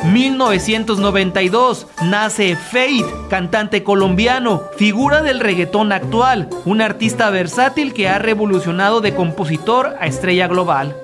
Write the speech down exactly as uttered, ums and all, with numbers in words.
mil novecientos noventa y dos nace Feid, cantante colombiano, figura del reggaetón actual, un artista versátil que ha revolucionado de compositor a estrella global.